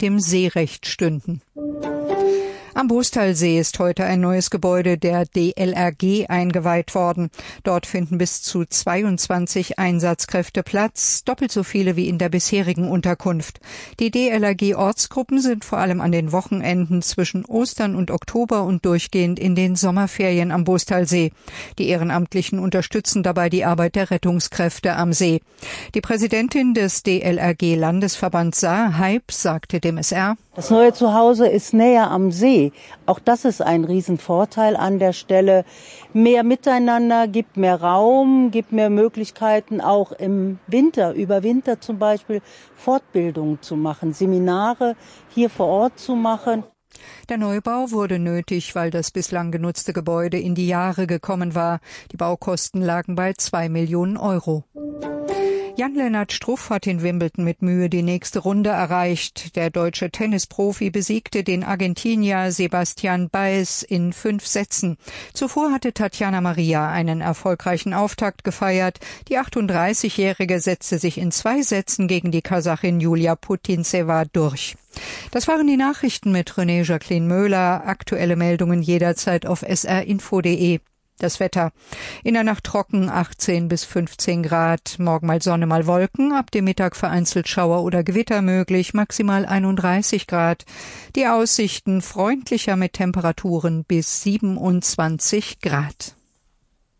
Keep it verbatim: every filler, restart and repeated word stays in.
dem Seerecht stünden. Am Bostalsee ist heute ein neues Gebäude der D L R G eingeweiht worden. Dort finden bis zu zweiundzwanzig Einsatzkräfte Platz, doppelt so viele wie in der bisherigen Unterkunft. Die D L R G-Ortsgruppen sind vor allem an den Wochenenden zwischen Ostern und Oktober und durchgehend in den Sommerferien am Bostalsee. Die Ehrenamtlichen unterstützen dabei die Arbeit der Rettungskräfte am See. Die Präsidentin des D L R G-Landesverbands Saar-Hype sagte dem S R: Das neue Zuhause ist näher am See. Auch das ist ein Riesenvorteil an der Stelle. Mehr Miteinander, gibt mehr Raum, gibt mehr Möglichkeiten, auch im Winter, über Winter zum Beispiel, Fortbildungen zu machen, Seminare hier vor Ort zu machen. Der Neubau wurde nötig, weil das bislang genutzte Gebäude in die Jahre gekommen war. Die Baukosten lagen bei zwei Millionen Euro. Jan-Lennart Struff hat in Wimbledon mit Mühe die nächste Runde erreicht. Der deutsche Tennisprofi besiegte den Argentinier Sebastian Baez in fünf Sätzen. Zuvor hatte Tatjana Maria einen erfolgreichen Auftakt gefeiert. Die achtunddreißigjährige setzte sich in zwei Sätzen gegen die Kasachin Julia Putintseva durch. Das waren die Nachrichten mit René Jacqueline Möhler. Aktuelle Meldungen jederzeit auf s r info punkt de. Das Wetter. In der Nacht trocken, achtzehn bis fünfzehn Grad. Morgen mal Sonne, mal Wolken. Ab dem Mittag vereinzelt Schauer oder Gewitter möglich. Maximal einunddreißig Grad. Die Aussichten freundlicher mit Temperaturen bis siebenundzwanzig Grad.